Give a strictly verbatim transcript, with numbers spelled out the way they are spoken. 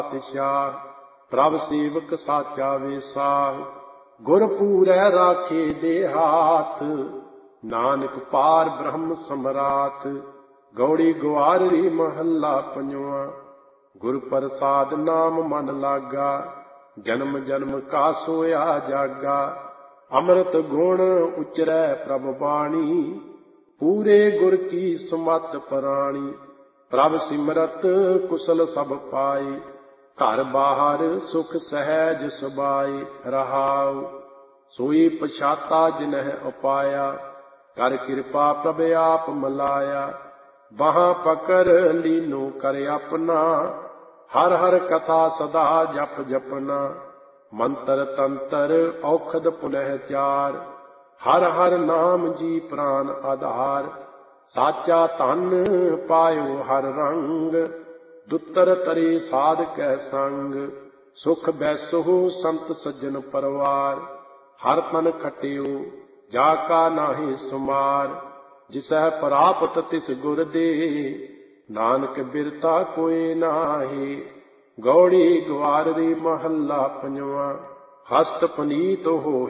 ਤਿਸ਼ਾਰ। ਪ੍ਰਭ ਸੇਵਕ ਸਾਚਾ ਵੇਸਾਹ, ਗੁਰ ਪੂਰੈ ਰਾਖੇ ਦੇ ਹਾਥ। ਨਾਨਕ ਪਾਰ ਬ੍ਰਹਮ ਸਮਰਾਥ। ਗੌੜੀ ਗੁਆਰਰੀ ਮਹੱਲਾ ਪੰਜਵਾਂ। ਗੁਰ ਪ੍ਰਸਾਦ ਨਾਮ ਮਨ ਲਾਗਾ, ਜਨਮ ਜਨਮ ਕਾ ਸੋਇਆ ਜਾਗਾ। ਅੰਮ੍ਰਿਤ ਗੁਣ ਉਚਰੈ ਪ੍ਰਭ ਬਾਣੀ, ਪੂਰੇ ਗੁਰ ਕੀ ਸੁਮਤ ਪ੍ਰਾਣੀ। ਪ੍ਰਭ ਸਿਮਰਤ ਕੁਸ਼ਲ ਸਭ ਪਾਏ, ਘਰ ਬਾਹਰ ਸੁਖ ਸਹਿਜ ਸੁਭਾਏ। ਰਹਾਉ ਸੋਈ ਪਛਾਤਾ ਜਿਨਹਿ ਉਪਾਇਆ, ਕਰ ਕਿਰਪਾ ਪ੍ਰਭ ਆਪ ਮਲਾਇਆ। ਬਾਹਾਂ ਪਕੜ ਲੀਨੋ ਕਰ ਆਪਣਾ, ਹਰ ਹਰ ਕਥਾ ਸਦਾ ਜਪ ਜਪਨਾ। ਮੰਤਰ ਤੰਤਰ ਔਖਦ ਪੁਨਹ ਚਾਰ, ਹਰ ਹਰ ਨਾਮ ਜੀ ਪ੍ਰਾਨ ਆਧਾਰ। ਸਾਚਾ ਧਨ ਪਾਇਓ ਹਰ ਰੰਗ, ਦੁੱਤਰ ਤਰੇ ਸਾਧ ਕੈ ਸੰਗ। ਸੁਖ ਬੈਸੋ ਸੰਤ ਸੱਜਣ ਪਰਵਾਰ, ਹਰ ਤਨ ਖਟਿਓ ਜਾ ਕਾ ਨਾਹੀ ਸੁਮਾਰ। ਜਿਸਹਿ ਪ੍ਰਾਪਤ ਤਿਸ ਗੁਰ ਦੇ, ਨਾਨਕ ਬਿਰਤਾ ਕੋਇ ਨਾਹੀ। ਗੌੜੀ ਗੁਆਰਰੀ ਮਹੱਲਾ ਪੰਜਵਾਂ। ਹਸਤ ਪੁਨੀਤ ਹੋ